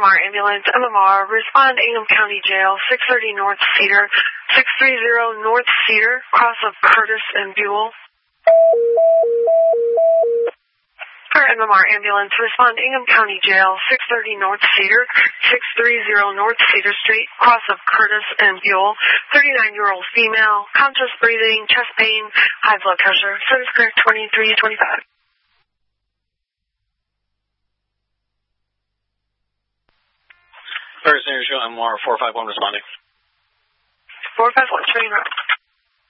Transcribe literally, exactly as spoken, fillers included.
R ambulance, M M R, respond Ingham County Jail, six thirty North Cedar, six thirty North Cedar, cross of Curtis and Buell. For M M R ambulance, respond Ingham County Jail, six thirty North Cedar, six thirty North Cedar Street, cross of Curtis and Buell, thirty-nine-year-old female, conscious breathing, chest pain, high blood pressure, service clear twenty-three twenty-five. First Senior Show, M M R four five one responding. four five one, train route.